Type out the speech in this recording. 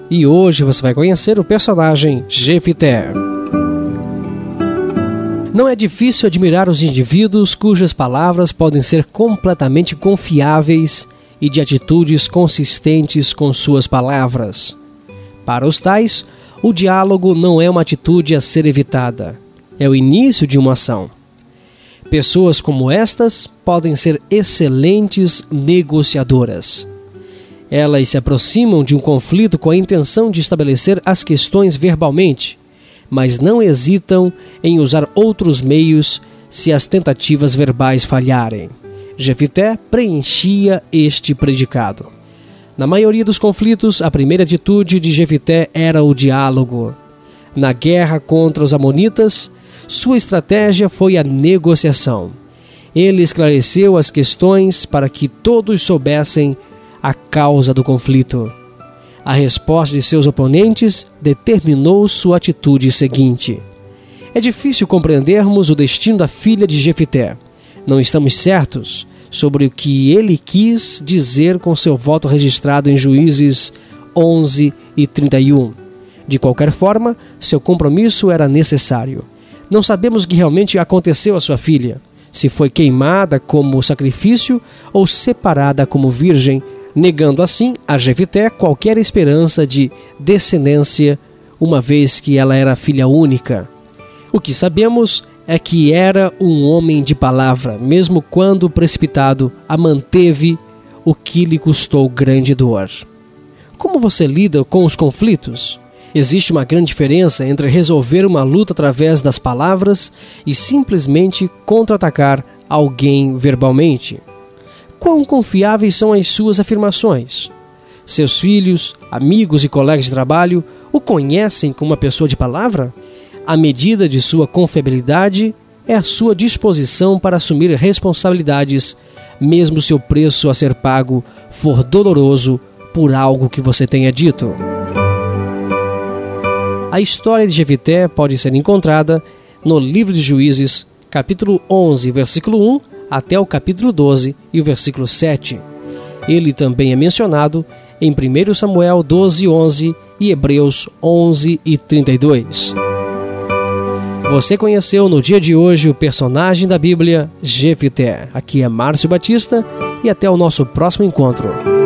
e hoje você vai conhecer o personagem Jefité. Não é difícil admirar os indivíduos cujas palavras podem ser completamente confiáveis e de atitudes consistentes com suas palavras. Para os tais, o diálogo não é uma atitude a ser evitada, é o início de uma ação. Pessoas como estas podem ser excelentes negociadoras. Elas se aproximam de um conflito com a intenção de estabelecer as questões verbalmente, mas não hesitam em usar outros meios se as tentativas verbais falharem. Jefité preenchia este predicado. Na maioria dos conflitos, a primeira atitude de Jefité era o diálogo. Na guerra contra os amonitas, sua estratégia foi a negociação. Ele esclareceu as questões para que todos soubessem a causa do conflito. A resposta de seus oponentes determinou sua atitude seguinte. É difícil compreendermos o destino da filha de Jefité. Não estamos certos sobre o que ele quis dizer com seu voto registrado em Juízes 11 e 31. De qualquer forma, seu compromisso era necessário. Não sabemos o que realmente aconteceu à sua filha, se foi queimada como sacrifício ou separada como virgem, negando assim a Jefité qualquer esperança de descendência, uma vez que ela era filha única. O que sabemos é que era um homem de palavra, mesmo quando precipitado, a manteve, o que lhe custou grande dor. Como você lida com os conflitos? Existe uma grande diferença entre resolver uma luta através das palavras e simplesmente contra-atacar alguém verbalmente. Quão confiáveis são as suas afirmações? Seus filhos, amigos e colegas de trabalho o conhecem como uma pessoa de palavra? A medida de sua confiabilidade é a sua disposição para assumir responsabilidades, mesmo se o preço a ser pago for doloroso por algo que você tenha dito. A história de Jefité pode ser encontrada no livro de Juízes, capítulo 11, versículo 1, até o capítulo 12 e o versículo 7. Ele também é mencionado em 1 Samuel 12, 11 e Hebreus 11 e 32. Você conheceu no dia de hoje o personagem da Bíblia, Jefité. Aqui é Márcio Batista e até o nosso próximo encontro.